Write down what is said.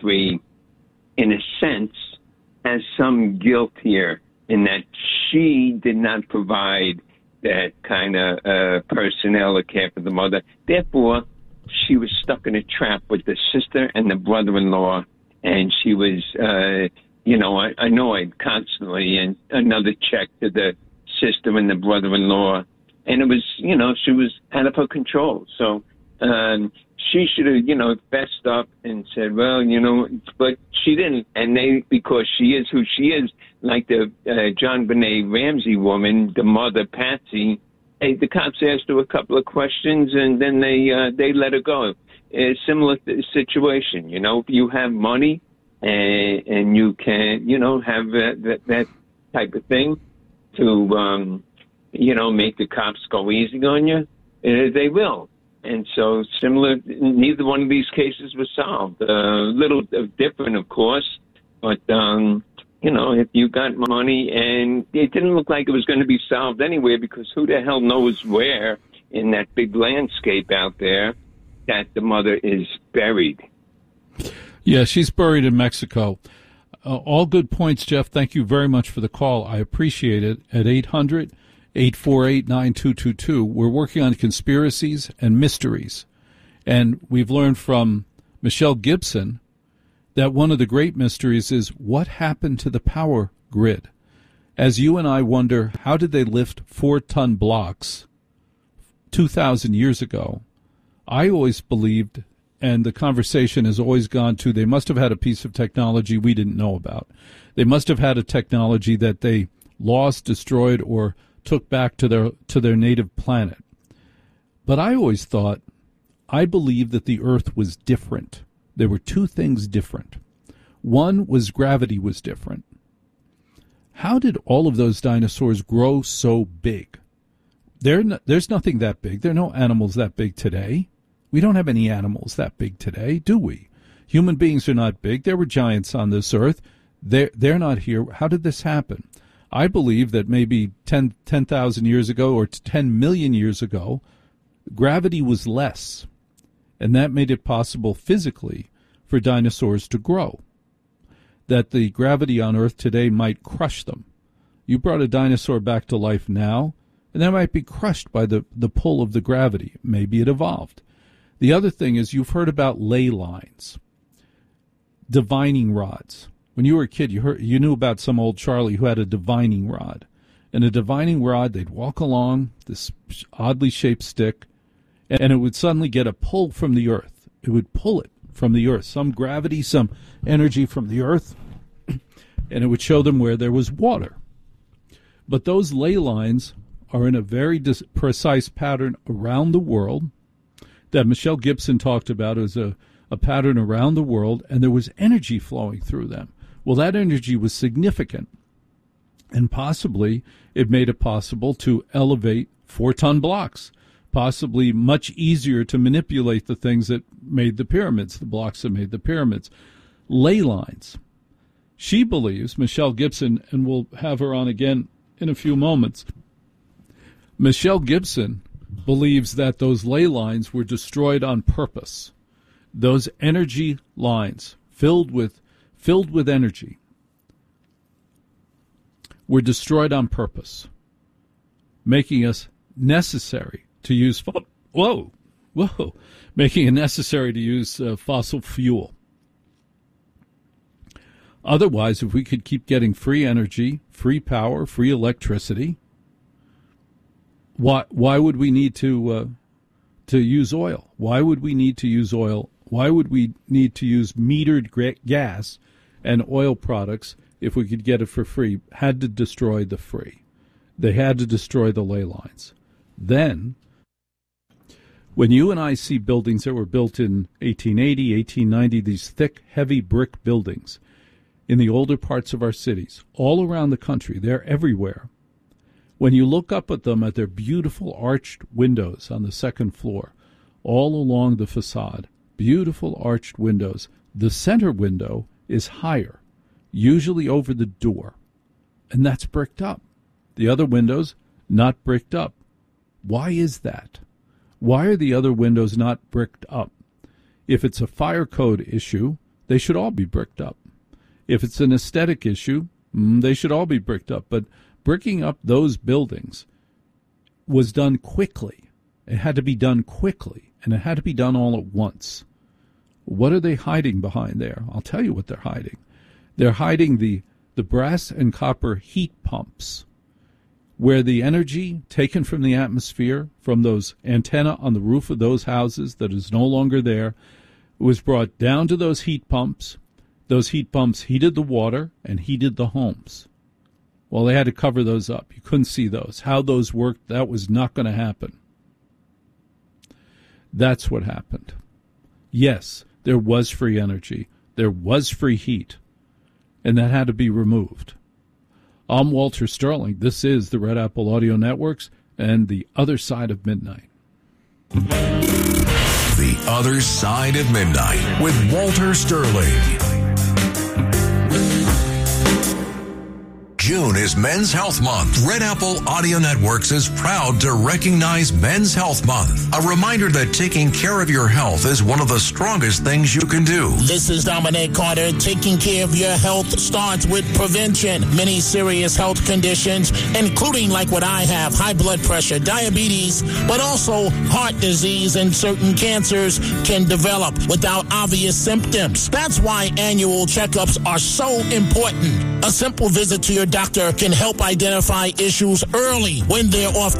Jeffrey, in a sense, has some guilt here in that she did not provide that kind of personnel or care for the mother. Therefore, she was stuck in a trap with the sister and the brother-in-law, and she was, I know I'd constantly, and another check to the sister and the brother-in-law, and it was, she was out of her control. So she should have, fessed up and said, well, but she didn't. And because she is who she is, like the John Benet Ramsey woman, the mother, Patsy, the cops asked her a couple of questions, and then they let her go. A similar situation, if you have money and you can, have that type of thing to, make the cops go easy on you, they will. And so similar, neither one of these cases was solved. A little different, of course, but, if you got money, and it didn't look like it was going to be solved anywhere, because who the hell knows where in that big landscape out there that the mother is buried. Yeah, she's buried in Mexico. All good points, Jeff. Thank you very much for the call. I appreciate it. At 800-848-9222, we're working on conspiracies and mysteries. And we've learned from Michelle Gibson that one of the great mysteries is what happened to the power grid. As you and I wonder, how did they lift 4-ton blocks 2,000 years ago? I always believed, and the conversation has always gone to, they must have had a piece of technology we didn't know about. They must have had a technology that they lost, destroyed, or took back to their native planet. But I always thought, I believed that the Earth was different. There were two things different. One was gravity was different. How did all of those dinosaurs grow so big? There's nothing that big. There are no animals that big today. We don't have any animals that big today, do we? Human beings are not big. There were giants on this earth. They're not here. How did this happen? I believe that maybe 10,000 years ago or 10 million years ago, gravity was less, and that made it possible physically for dinosaurs to grow, that the gravity on Earth today might crush them. You brought a dinosaur back to life now, and that might be crushed by the pull of the gravity. Maybe it evolved. The other thing is, you've heard about ley lines, divining rods. When you were a kid, you knew about some old Charlie who had a divining rod. And a divining rod, they'd walk along this oddly shaped stick, and it would suddenly get a pull from the earth. It would pull it from the earth, some gravity, some energy from the earth, and it would show them where there was water. But those ley lines are in a very precise pattern around the world that Michelle Gibson talked about as a pattern around the world, and there was energy flowing through them. Well, that energy was significant, and possibly it made it possible to elevate 4-ton blocks, possibly much easier to manipulate the things that made the pyramids, the blocks that made the pyramids. Ley lines. She believes, Michelle Gibson, and we'll have her on again in a few moments, Michelle Gibson believes that those ley lines were destroyed on purpose. Those energy lines filled with energy were destroyed on purpose, making us necessary to use making it necessary to use fossil fuel. Otherwise, if we could keep getting free energy, free power, free electricity, why would we need to use oil? Why would we need to use oil? Why would we need to use metered gas and oil products if we could get it for free? Had to destroy the free. They had to destroy the ley lines. Then, when you and I see buildings that were built in 1880, 1890, these thick, heavy brick buildings in the older parts of our cities, all around the country, they're everywhere. When you look up at them, at their beautiful arched windows on the second floor, all along the facade, beautiful arched windows, the center window is higher, usually over the door, and that's bricked up. The other windows, not bricked up. Why is that? Why are the other windows not bricked up? If it's a fire code issue, they should all be bricked up. If it's an aesthetic issue, they should all be bricked up. But bricking up those buildings was done quickly. It had to be done quickly, and it had to be done all at once. What are they hiding behind there? I'll tell you what they're hiding. They're hiding the brass and copper heat pumps, where the energy taken from the atmosphere, from those antenna on the roof of those houses that is no longer there, was brought down to those heat pumps. Those heat pumps heated the water and heated the homes. Well, they had to cover those up. You couldn't see those. How those worked, that was not going to happen. That's what happened. Yes, there was free energy. There was free heat. And that had to be removed. I'm Walter Sterling. This is the Red Apple Audio Networks and The Other Side of Midnight. The Other Side of Midnight with Walter Sterling. June is Men's Health Month. Red Apple Audio Networks is proud to recognize Men's Health Month. A reminder that taking care of your health is one of the strongest things you can do. This is Dominic Carter. Taking care of your health starts with prevention. Many serious health conditions, including like what I have, high blood pressure, diabetes, but also heart disease and certain cancers can develop without obvious symptoms. That's why annual checkups are so important. A simple visit to your doctor can help identify issues early when they're off